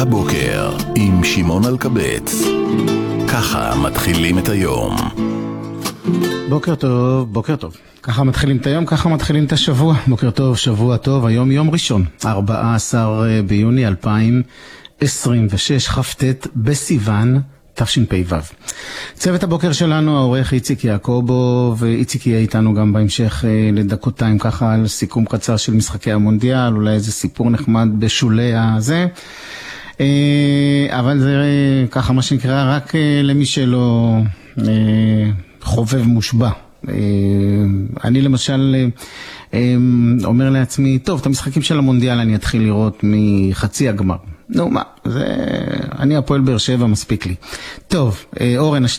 הבוקר עם שמעון אלקבץ. ככה מתחילים את היום. בוקר טוב, בוקר טוב. ככה מתחילים את היום, ככה מתחילים את השבוע. בוקר טוב, שבוע טוב. היום יום ראשון, 14 ביוני 2026, כ"ט בסיוון תשפ"ו. צוות הבוקר שלנו, העורך איציק יעקובו, ואיציק יהיה איתנו גם בהמשך לדקותיים ככה על סיכום קצר של משחקי המונדיאל, אולי איזה סיפור נחמד בשולי הזה. אבל זה ככה מה שנקרא רק למי שלא חובב מושבע. אני למשל אומר לעצמי, טוב, את המשחקים של המונדיאל אני אתחיל לראות מחצי הגמר. נו מה, אני הפועל באר שבע, מספיק לי. טוב, אורן